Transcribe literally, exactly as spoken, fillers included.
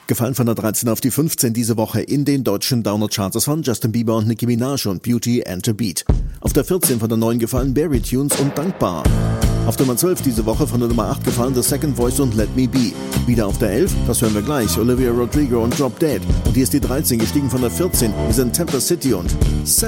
Gefallen von der dreizehn auf die fünfzehn diese Woche in den deutschen Downer-Charts von Justin Bieber und Nicki Minaj und Beauty and the Beat. Auf der vierzehn von der neun gefallen Barry Tunes und Dankbar. Auf der Nummer zwölf diese Woche von der Nummer acht gefallen The Second Voice und Let Me Be. Wieder auf der elf, das hören wir gleich, Olivia Rodrigo und Drop Dead. Und hier ist die dreizehn gestiegen von der vierzehn, wir sind Temper City und